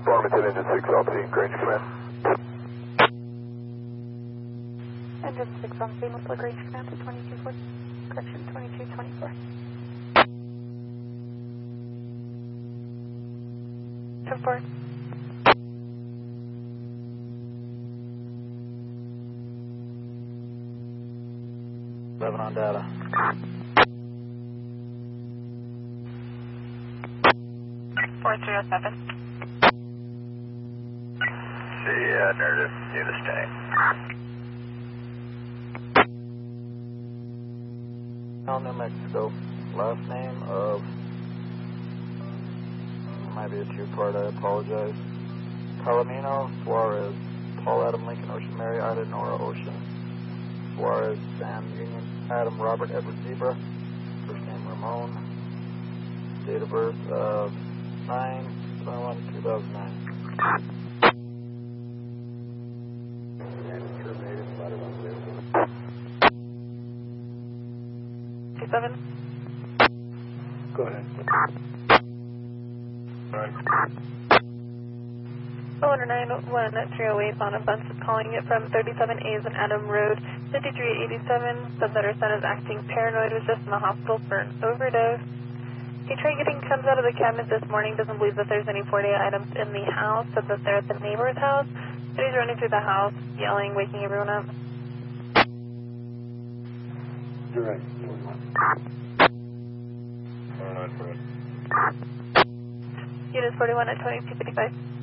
Farmington, Engine 6 off scene, Grange Command. Engine 6 on scene with Lagrange Command to 2240, correction 2224. Turn forward. On data. 4307. See, narrative, see this tank. New Mexico. Last name of, might be a two-part, I apologize. Palomino, Suarez, Paul Adam Lincoln Ocean Mary Ida Nora Ocean, Suarez Sam Union Adam Robert Edward Zebra, first name Ramon, date of birth of 9/21/2009. 27. Go ahead. Right. 091308 on a bunch is calling it from 37A's and Adam Road, 5387. Said that her son is acting paranoid, was just in the hospital for an overdose. He tried getting, comes out of the cabinet this morning, doesn't believe that there's any 40 items in the house, said that they're at the neighbor's house, but he's running through the house, yelling, waking everyone up. Direct. Unit 41 at 2255.